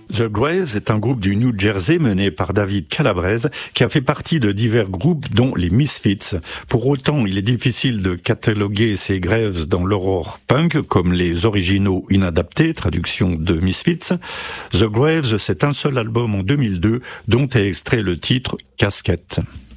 The Graves est un groupe du New Jersey mené par David Calabrese qui a fait partie de divers groupes dont les Misfits. Pour autant, il est difficile de cataloguer ces Graves dans l'horror punk comme les originaux inadaptés, traduction de Misfits. The Graves, c'est un seul album en 2002 dont est extrait le titre Casquette.